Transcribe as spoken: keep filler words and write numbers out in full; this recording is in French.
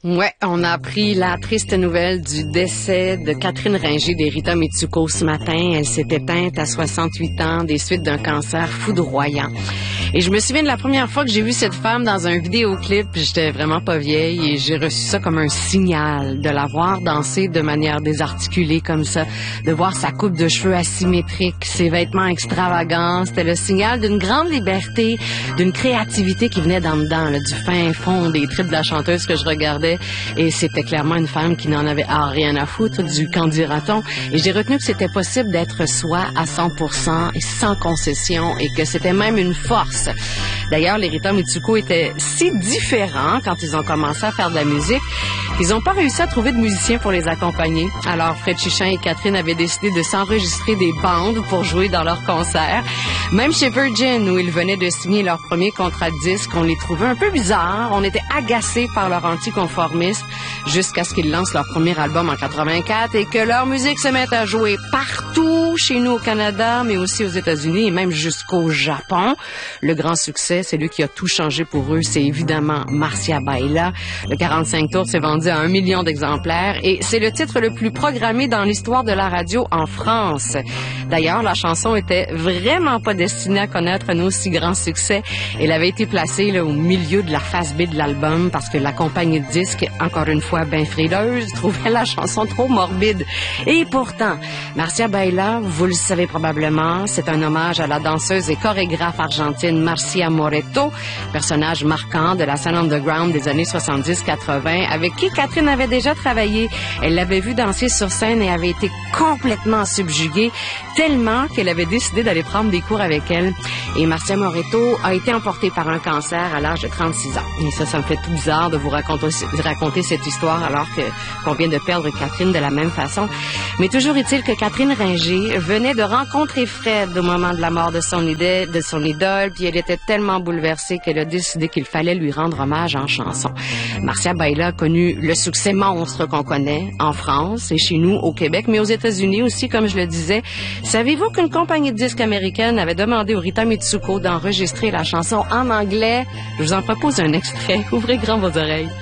Ouais, on a appris la triste nouvelle du décès de Catherine Ringer des Rita Mitsuko ce matin. Elle s'est éteinte à soixante-huit ans des suites d'un cancer foudroyant. Et je me souviens de la première fois que j'ai vu cette femme dans un vidéoclip, j'étais vraiment pas vieille et j'ai reçu ça comme un signal de la voir danser de manière désarticulée comme ça, de voir sa coupe de cheveux asymétrique, ses vêtements extravagants. C'était le signal d'une grande liberté, d'une créativité qui venait d'en dedans, là, du fin fond des tripes de la chanteuse que je regardais. Et c'était clairement une femme qui n'en avait ah, rien à foutre du qu'en dira-t-on. Et j'ai retenu que c'était possible d'être soi à cent pour cent et sans concession et que c'était même une force. D'ailleurs, les Rita Mitsuko étaient si différents quand ils ont commencé à faire de la musique qu'ils n'ont pas réussi à trouver de musiciens pour les accompagner. Alors, Fred Chichin et Catherine avaient décidé de s'enregistrer des bandes pour jouer dans leurs concerts. Même chez Virgin, où ils venaient de signer leur premier contrat de disque, on les trouvait un peu bizarres. On était agacés par leur anticonformisme jusqu'à ce qu'ils lancent leur premier album en quatre-vingt-quatre et que leur musique se mette à jouer partout chez nous au Canada, mais aussi aux États-Unis et même jusqu'au Japon. Le grand succès, c'est lui qui a tout changé pour eux, c'est évidemment Marcia Baila. Le quarante-cinq tours s'est vendu à un million d'exemplaires et c'est le titre le plus programmé dans l'histoire de la radio en France. D'ailleurs, la chanson était vraiment pas destinée à connaître un aussi grand succès. Elle avait été placée là, au milieu de la face B de l'album parce que la compagnie de disques, encore une fois bien frileuse, trouvait la chanson trop morbide. Et pourtant, Marcia Baila, vous le savez probablement, c'est un hommage à la danseuse et chorégraphe argentine Marcia Moretto, personnage marquant de la scène underground des années soixante-dix quatre-vingt, avec qui Catherine avait déjà travaillé. Elle l'avait vue danser sur scène et avait été complètement subjuguée, tellement qu'elle avait décidé d'aller prendre des cours avec elle. Et Marcia Moretto a été emportée par un cancer à l'âge de trente-six ans. Et ça, ça me fait tout bizarre de vous raconter, de raconter cette histoire alors que qu'on vient de perdre Catherine de la même façon. Mais toujours est-il que Catherine Ringer venait de rencontrer Fred au moment de la mort de son idole, de son idole, puis elle était tellement bouleversée qu'elle a décidé qu'il fallait lui rendre hommage en chanson. Marcia Baila a connu le succès monstre qu'on connaît en France et chez nous au Québec, mais aux États-Unis aussi, comme je le disais. Savez-vous qu'une compagnie de disques américaine avait demandé aux Rita Mitsuko d'enregistrer la chanson en anglais? Je vous en propose un extrait. Ouvrez grand vos oreilles.